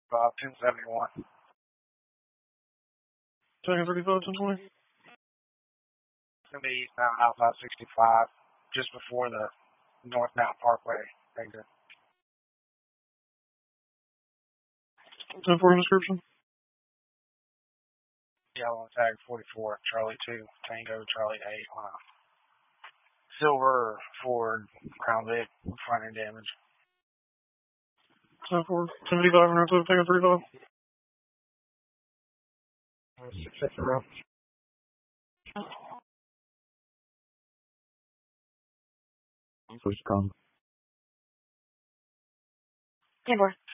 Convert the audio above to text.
1071. Second 35, 1020. It's going to be eastbound outside 65, just before the North Mountain Parkway exit. 1040 description. Yellow tag 44, Charlie 2, Tango, Charlie 8 on a silver Ford Crown Vic, front end damage. 10-4, 1085, and that's taking 35. 6 around. Switch to Kong. 10-4.